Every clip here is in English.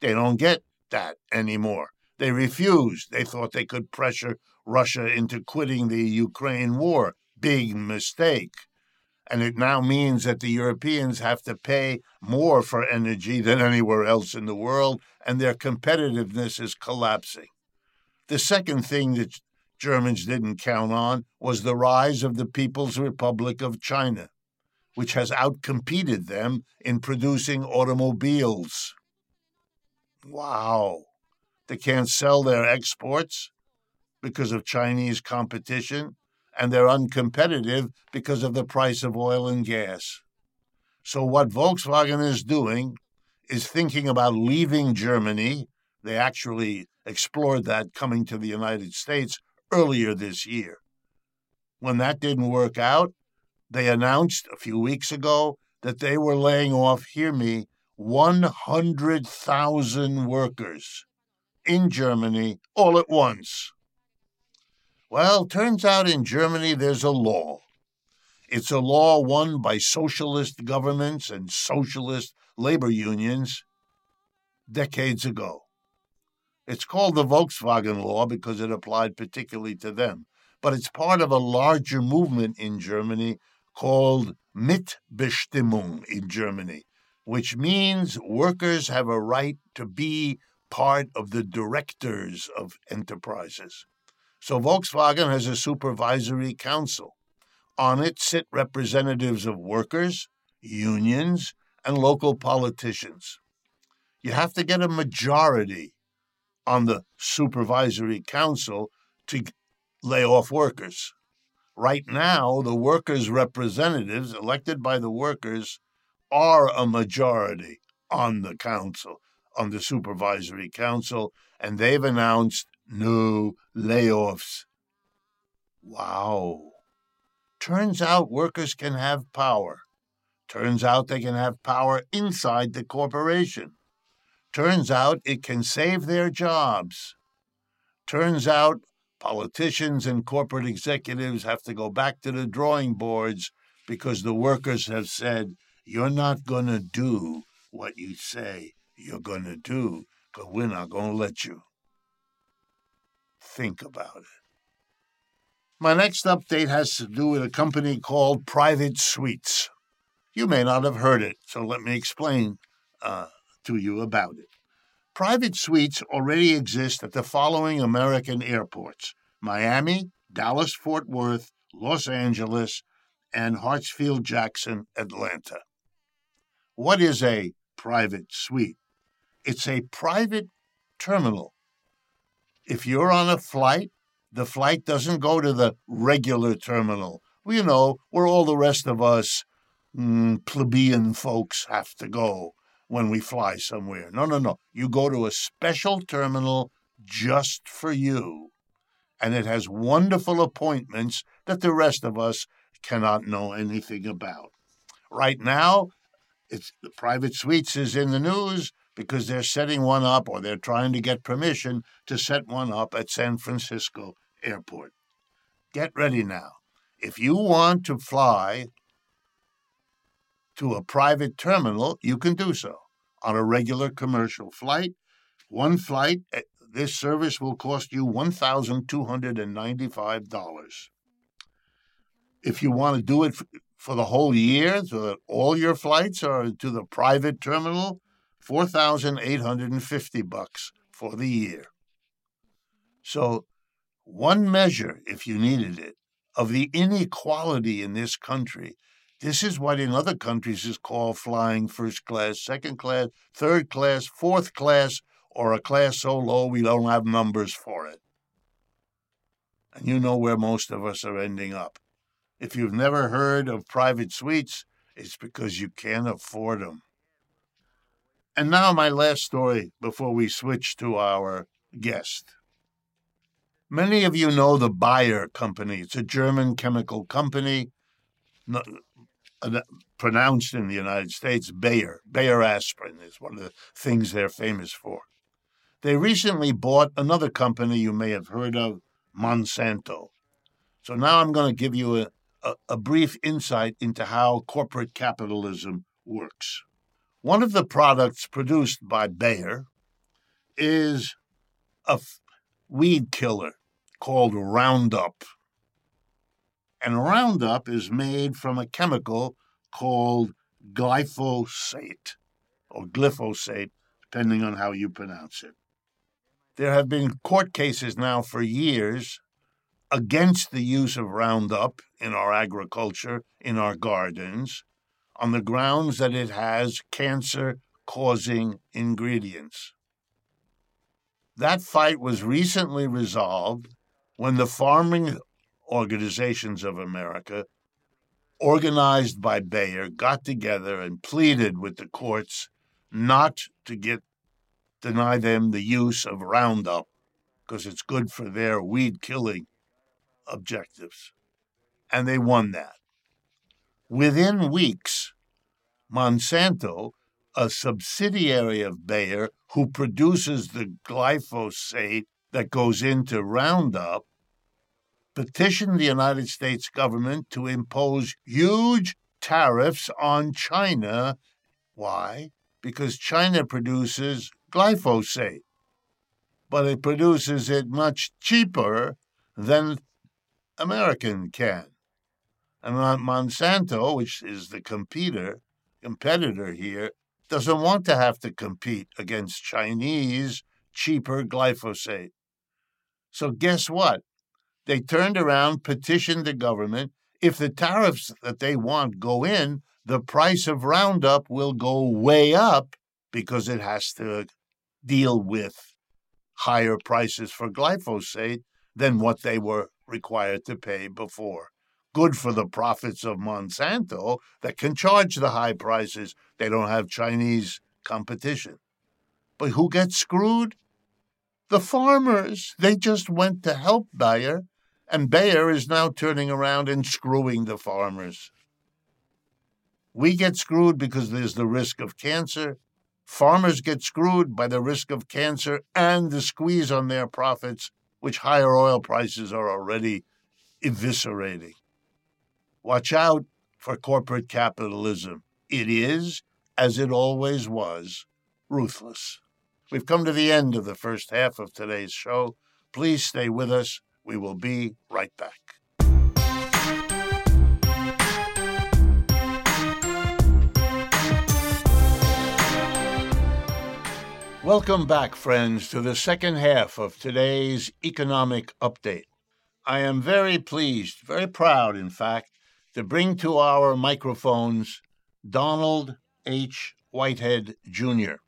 They don't get that anymore. They refused. They thought they could pressure Russia into quitting the Ukraine war. Big mistake. And it now means that the Europeans have to pay more for energy than anywhere else in the world, and their competitiveness is collapsing. The second thing that Germans didn't count on was the rise of the People's Republic of China, which has outcompeted them in producing automobiles. Wow. They can't sell their exports because of Chinese competition, and they're uncompetitive because of the price of oil and gas. So what Volkswagen is doing is thinking about leaving Germany. They actually explored that coming to the United States earlier this year. When that didn't work out, they announced a few weeks ago that they were laying off, hear me, 100,000 workers in Germany all at once. Well, turns out in Germany there's a law. It's a law won by socialist governments and socialist labor unions decades ago. It's called the Volkswagen Law because it applied particularly to them. But it's part of a larger movement in Germany called Mitbestimmung in Germany, which means workers have a right to be part of the directors of enterprises. So Volkswagen has a supervisory council. On it sit representatives of workers, unions, and local politicians. You have to get a majority on the supervisory council to lay off workers. Right now, the workers' representatives elected by the workers are a majority on the council, on the supervisory council, and they've announced no layoffs. Wow. Turns out workers can have power. Turns out they can have power inside the corporation. Turns out it can save their jobs. Turns out politicians and corporate executives have to go back to the drawing boards because the workers have said, you're not going to do what you say you're going to do, but we're not going to let you. Think about it. My next update has to do with a company called Private Suites. You may not have heard it, so let me explain to you about it. Private suites already exist at the following American airports: Miami, Dallas-Fort Worth, Los Angeles, and Hartsfield-Jackson, Atlanta. What is a private suite? It's a private terminal. If you're on a flight, the flight doesn't go to the regular terminal. Well, you know, where all the rest of us plebeian folks have to go when we fly somewhere. No. You go to a special terminal just for you. And it has wonderful appointments that the rest of us cannot know anything about. Right now, the Private Suites is in the news because they're setting one up, or they're trying to get permission to set one up at San Francisco Airport. Get ready now. If you want to fly to a private terminal, you can do so on a regular commercial flight. One flight, this service will cost you $1,295. If you want to do it for the whole year, so that all your flights are to the private terminal, $4,850 for the year. So one measure, if you needed it, of the inequality in this country. This is what in other countries is called flying first class, second class, third class, fourth class, or a class so low we don't have numbers for it. And you know where most of us are ending up. If you've never heard of private suites, it's because you can't afford them. And now my last story before we switch to our guest. Many of you know the Bayer company. It's a German chemical company, pronounced in the United States Bayer. Bayer aspirin is one of the things they're famous for. They recently bought another company you may have heard of, Monsanto. So now I'm going to give you a brief insight into how corporate capitalism works. One of the products produced by Bayer is a weed killer called Roundup. And Roundup is made from a chemical called glyphosate, or glyphosate, depending on how you pronounce it. There have been court cases now for years against the use of Roundup in our agriculture, in our gardens, on the grounds that it has cancer-causing ingredients. That fight was recently resolved when the Farming Organizations of America, organized by Bayer, got together and pleaded with the courts not to deny them the use of Roundup because it's good for their weed-killing objectives. And they won that. Within weeks, Monsanto, a subsidiary of Bayer who produces the glyphosate that goes into Roundup, petitioned the United States government to impose huge tariffs on China. Why? Because China produces glyphosate, but it produces it much cheaper than American can. And Monsanto, which is the competitor here, doesn't want to have to compete against Chinese cheaper glyphosate. So guess what? They turned around, petitioned the government. If the tariffs that they want go in, the price of Roundup will go way up because it has to deal with higher prices for glyphosate than what they were required to pay before. Good for the profits of Monsanto that can charge the high prices. They don't have Chinese competition. But who gets screwed? The farmers. They just went to help Bayer, and Bayer is now turning around and screwing the farmers. We get screwed because there's the risk of cancer. Farmers get screwed by the risk of cancer and the squeeze on their profits, which higher oil prices are already eviscerating. Watch out for corporate capitalism. It is, as it always was, ruthless. We've come to the end of the first half of today's show. Please stay with us. We will be right back. Welcome back, friends, to the second half of today's economic update. I am very pleased, very proud, in fact, to bring to our microphones Donald H. Whitehead, Jr.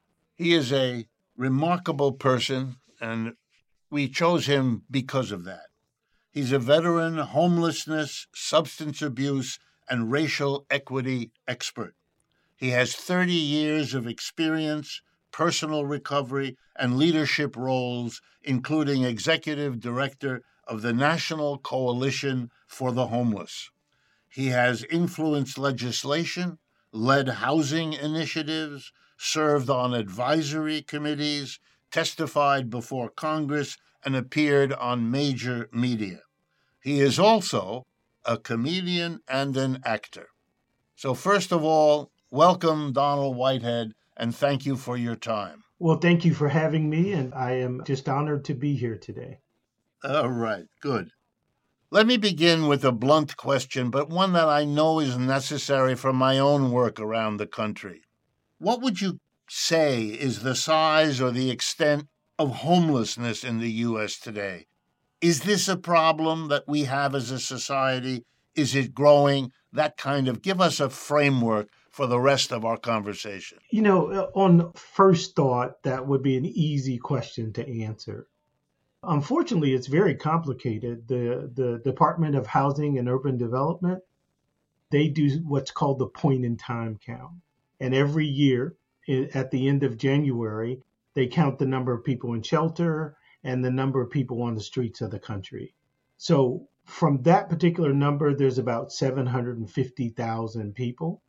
He is a remarkable person, and we chose him because of that. He's a veteran homelessness, substance abuse, and racial equity expert. He has 30 years of experience, personal recovery, and leadership roles, including executive director of the National Coalition for the Homeless. He has influenced legislation, led housing initiatives, served on advisory committees, testified before Congress, and appeared on major media. He is also a comedian and an actor. So first of all, welcome, Donald Whitehead, and thank you for your time. Well, thank you for having me, and I am just honored to be here today. All right, good. Let me begin with a blunt question, but one that I know is necessary for my own work around the country. What would you say is the size or the extent of homelessness in the U.S. today? Is this a problem that we have as a society? Is it growing? Give us a framework for the rest of our conversation. You know, on first thought, that would be an easy question to answer. Unfortunately, it's very complicated. The Department of Housing and Urban Development, they do what's called the point-in-time count. And every year, at the end of January, they count the number of people in shelter and the number of people on the streets of the country. So from that particular number, there's about 750,000 people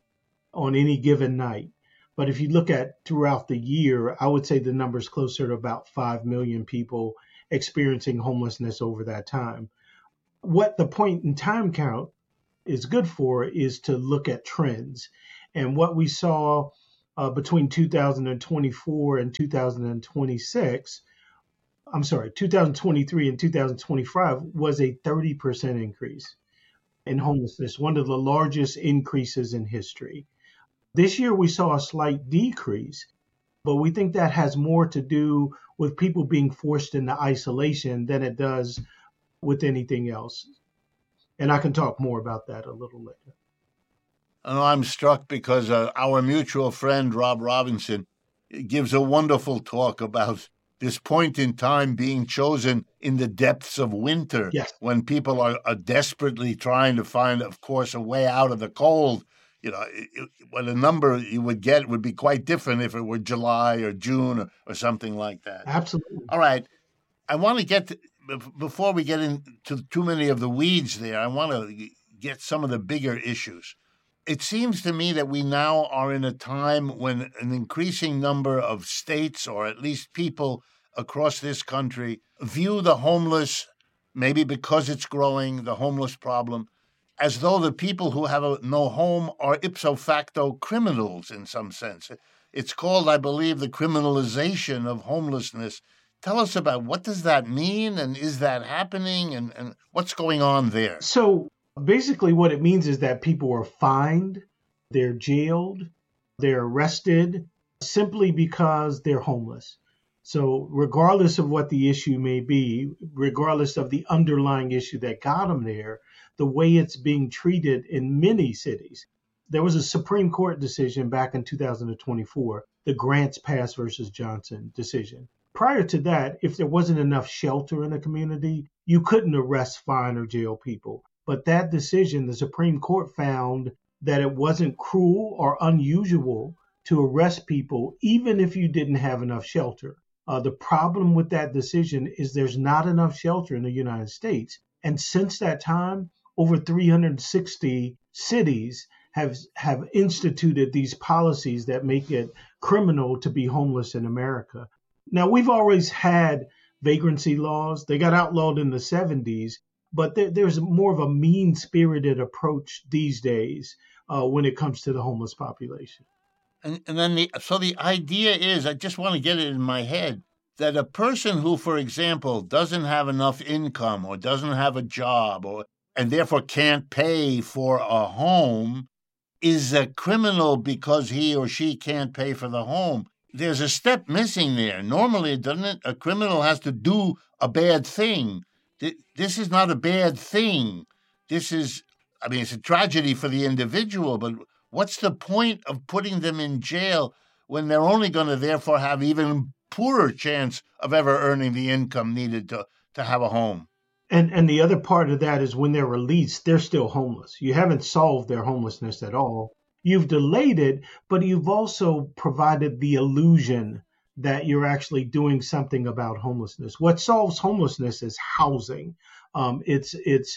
on any given night. But if you look at throughout the year, I would say the number is closer to about 5 million people experiencing homelessness over that time. What the point in time count is good for is to look at trends. And what we saw between 2024 and 2026, 2023 and 2025 was a 30% increase in homelessness, one of the largest increases in history. This year we saw a slight decrease, but we think that has more to do with people being forced into isolation than it does with anything else. And I can talk more about that a little later. I'm struck because our mutual friend, Rob Robinson, gives a wonderful talk about this point in time being chosen in the depths of winter, yes, when people are desperately trying to find, of course, a way out of the cold. What a number you would get would be quite different if it were July or June or something like that. Absolutely. All right. I want to get before we get into too many of the weeds there, I want to get some of the bigger issues. It seems to me that we now are in a time when an increasing number of states, or at least people across this country, view the homeless, maybe because it's growing, the homeless problem, as though the people who have no home are ipso facto criminals in some sense. It's called, I believe, the criminalization of homelessness. Tell us about what does that mean, and is that happening, and what's going on there? So basically what it means is that people are fined, they're jailed, they're arrested simply because they're homeless. So regardless of what the issue may be, regardless of the underlying issue that got them there, the way it's being treated in many cities. There was a Supreme Court decision back in 2024, the Grants Pass versus Johnson decision. Prior to that, if there wasn't enough shelter in a community, you couldn't arrest, fine, or jail people. But that decision, the Supreme Court found that it wasn't cruel or unusual to arrest people, even if you didn't have enough shelter. The problem with that decision is there's not enough shelter in the United States. And since that time, over 360 cities have instituted these policies that make it criminal to be homeless in America. Now, we've always had vagrancy laws. They got outlawed in the 70s, but there's more of a mean-spirited approach these days when it comes to the homeless population. And then the idea is, I just want to get it in my head, that a person who, for example, doesn't have enough income or doesn't have a job and therefore can't pay for a home is a criminal because he or she can't pay for the home. There's a step missing there. Normally, doesn't it? A criminal has to do a bad thing. This is not a bad thing. This is, it's a tragedy for the individual, but what's the point of putting them in jail when they're only going to therefore have even poorer chance of ever earning the income needed to have a home? And the other part of that is when they're released, they're still homeless. You haven't solved their homelessness at all. You've delayed it, but you've also provided the illusion that you're actually doing something about homelessness. What solves homelessness is housing. It's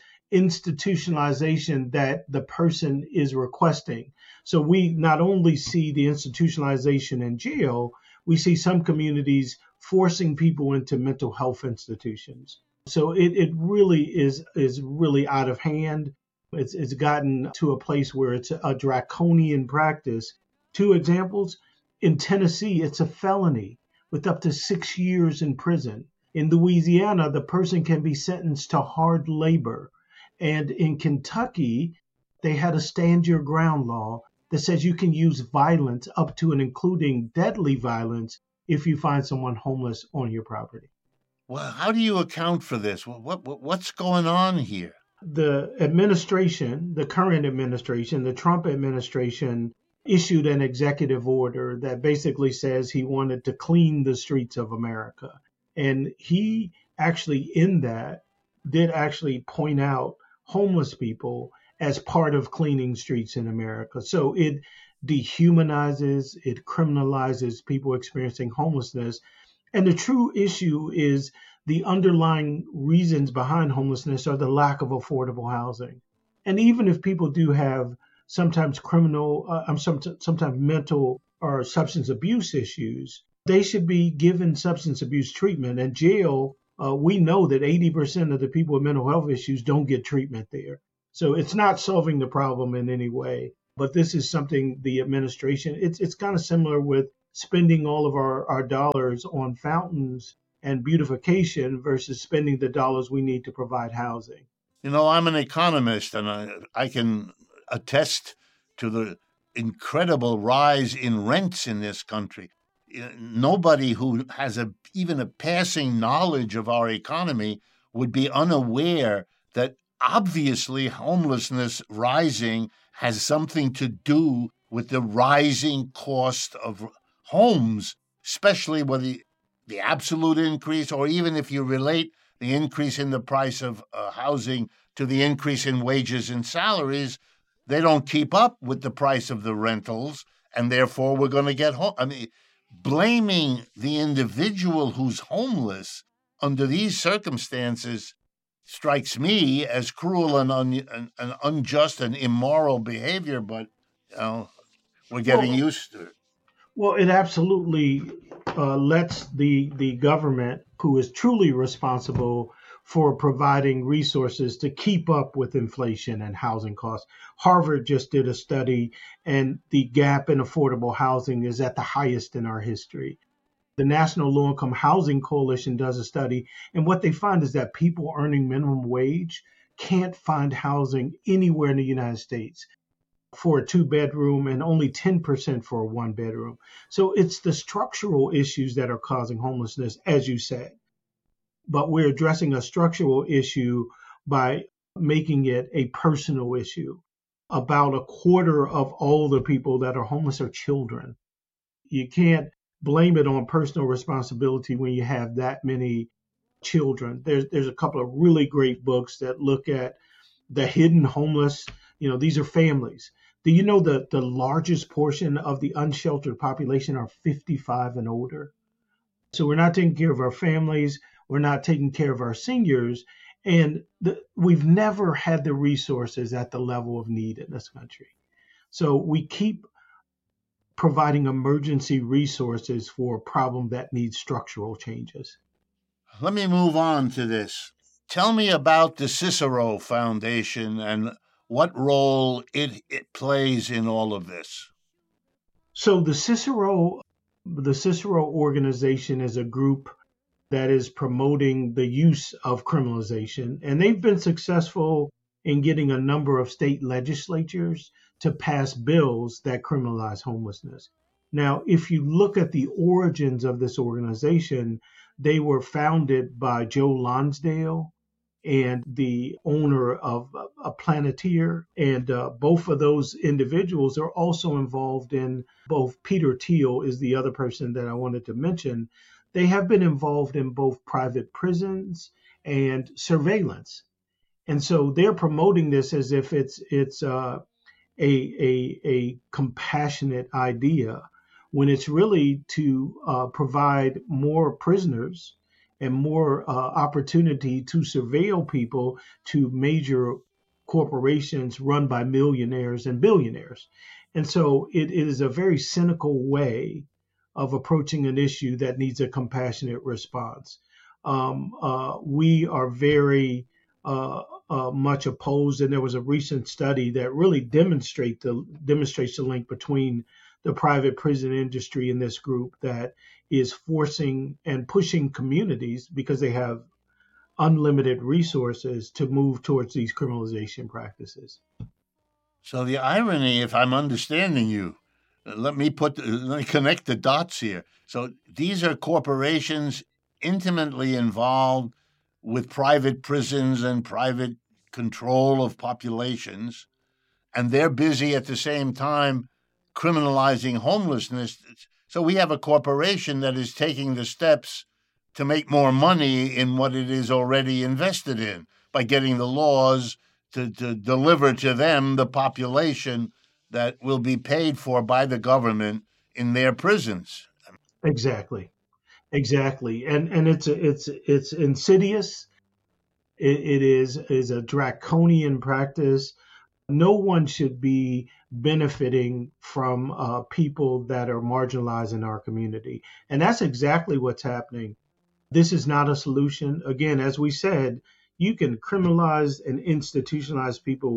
institutionalization that the person is requesting. So we not only see the institutionalization in jail, we see some communities forcing people into mental health institutions. So it really is really out of hand. It's gotten to a place where it's a draconian practice. 2 examples. In Tennessee, it's a felony with up to 6 years in prison. In Louisiana, the person can be sentenced to hard labor. And in Kentucky, they had a stand your ground law that says you can use violence up to and including deadly violence if you find someone homeless on your property. Well, how do you account for this? What's going on here? The administration, the current administration, the Trump administration, issued an executive order that basically says he wanted to clean the streets of America. And he actually, in that, did actually point out homeless people as part of cleaning streets in America. So it dehumanizes, it criminalizes people experiencing homelessness. And the true issue is the underlying reasons behind homelessness are the lack of affordable housing. And even if people do have sometimes sometimes mental or substance abuse issues, they should be given substance abuse treatment. And jail, we know that 80% of the people with mental health issues don't get treatment there. So it's not solving the problem in any way. But this is something the administration, it's kind of similar with spending all of our dollars on fountains and beautification versus spending the dollars we need to provide housing. I'm an economist, and I can attest to the incredible rise in rents in this country. Nobody who has even a passing knowledge of our economy would be unaware that obviously homelessness rising has something to do with the rising cost of homes, especially with the absolute increase, or even if you relate the increase in the price of housing to the increase in wages and salaries, they don't keep up with the price of the rentals, and therefore we're going to get home. I mean, blaming the individual who's homeless under these circumstances strikes me as cruel and unjust and immoral behavior, but we're getting used to it. Well, it absolutely lets the government, who is truly responsible for providing resources to keep up with inflation and housing costs. Harvard just did a study, and the gap in affordable housing is at the highest in our history. The National Low Income Housing Coalition does a study, and what they find is that people earning minimum wage can't find housing anywhere in the United States for a 2-bedroom and only 10% for a 1-bedroom. So it's the structural issues that are causing homelessness, as you said. But we're addressing a structural issue by making it a personal issue. About a quarter of all the people that are homeless are children. You can't blame it on personal responsibility when you have that many children. There's a couple of really great books that look at the hidden homeless. These are families. Do you know that the largest portion of the unsheltered population are 55 and older? So we're not taking care of our families. We're not taking care of our seniors. And we've never had the resources at the level of need in this country. So we keep providing emergency resources for a problem that needs structural changes. Let me move on to this. Tell me about the Cicero Foundation and what role it plays in all of this. So the Cicero organization is a group that is promoting the use of criminalization, and they've been successful in getting a number of state legislatures to pass bills that criminalize homelessness. Now, if you look at the origins of this organization, they were founded by Joe Lonsdale and the owner of a Planeteer. And both of those individuals are also involved in both. Peter Thiel is the other person that I wanted to mention. They have been involved in both private prisons and surveillance. And so they're promoting this as if it's a compassionate idea, when it's really to provide more prisoners and more opportunity to surveil people to major corporations run by millionaires and billionaires. And so it is a very cynical way of approaching an issue that needs a compassionate response. We are very much opposed, and there was a recent study that really demonstrates the link between the private prison industry and this group that is forcing and pushing communities, because they have unlimited resources, to move towards these criminalization practices. So the irony, if I'm understanding you, let me connect the dots here. So these are corporations intimately involved with private prisons and private control of populations, and they're busy at the same time criminalizing homelessness. So we have a corporation that is taking the steps to make more money in what it is already invested in by getting the laws to deliver to them the population that will be paid for by the government in their prisons. Exactly. And it's insidious. It is a draconian practice. No one should be benefiting from people that are marginalized in our community. And that's exactly what's happening. This is not a solution. Again, as we said, you can criminalize and institutionalize people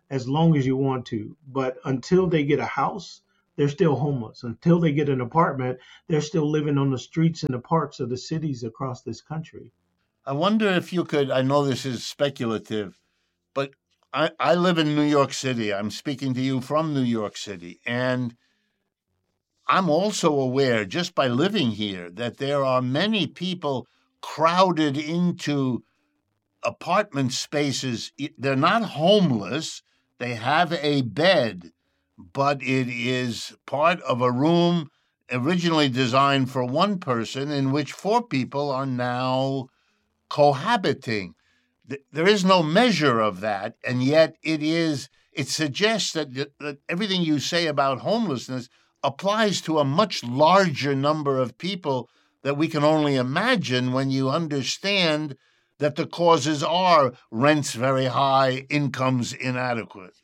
as long as you want to. But until they get a house, they're still homeless. Until they get an apartment, they're still living on the streets and the parks of the cities across this country. I wonder if you could, I know this is speculative, but I live in New York City. I'm speaking to you from New York City. And I'm also aware, just by living here, that there are many people crowded into apartment spaces. They're not homeless. They have a bed, but it is part of a room originally designed for one person in which 4 people are now cohabiting. There is no measure of that, and yet it suggests that everything you say about homelessness applies to a much larger number of people that we can only imagine when you understand that the causes are rents very high, incomes inadequate.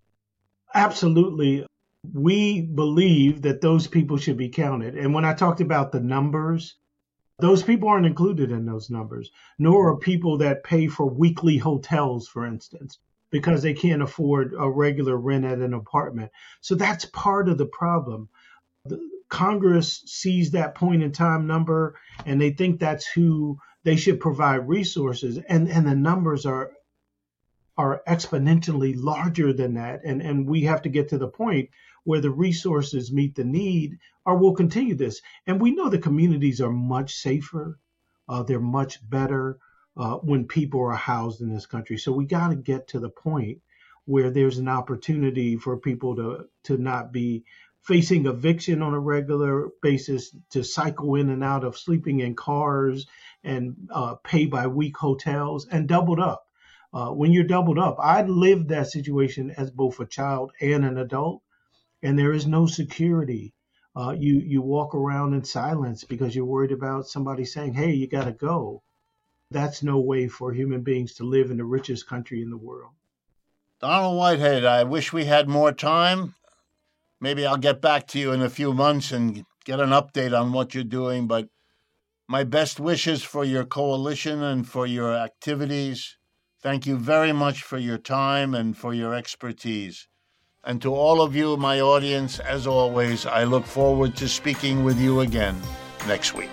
Absolutely. We believe that those people should be counted. And when I talked about the numbers, those people aren't included in those numbers, nor are people that pay for weekly hotels, for instance, because they can't afford a regular rent at an apartment. So that's part of the problem. Congress sees that point in time number, and they think that's who they should provide resources. And the numbers are exponentially larger than that. And we have to get to the point where the resources meet the need, or we'll continue this. And we know the communities are much safer. They're much better when people are housed in this country. So we got to get to the point where there's an opportunity for people to not be facing eviction on a regular basis, to cycle in and out of sleeping in cars and pay by week hotels and doubled up. When you're doubled up, I lived that situation as both a child and an adult, and there is no security. You walk around in silence because you're worried about somebody saying, hey, you got to go. That's no way for human beings to live in the richest country in the world. Donald Whitehead, I wish we had more time. Maybe I'll get back to you in a few months and get an update on what you're doing, but my best wishes for your coalition and for your activities. Thank you very much for your time and for your expertise. And to all of you, my audience, as always, I look forward to speaking with you again next week.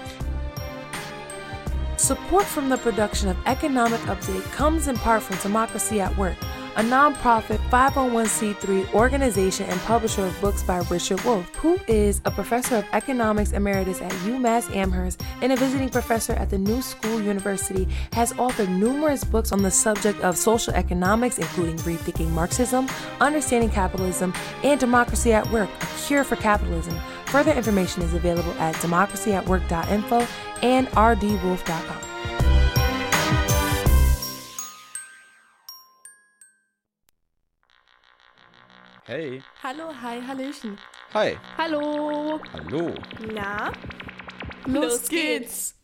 Support from the production of Economic Update comes in part from Democracy at Work, a nonprofit 501c3 organization and publisher of books by Richard Wolff, who is a professor of economics emeritus at UMass Amherst and a visiting professor at the New School University, has authored numerous books on the subject of social economics, including Rethinking Marxism, Understanding Capitalism, and Democracy at Work, A Cure for Capitalism. Further information is available at democracyatwork.info and rdwolf.com. Hey. Hallo, hi, hallöchen. Hi. Hallo. Hallo. Na? Los geht's.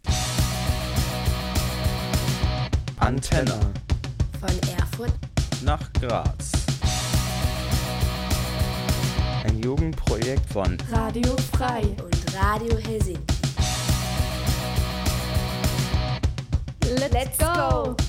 Antenne. Von Erfurt Nach Graz. Ein Jugendprojekt von Radio Frei und Radio Helsing. Let's go.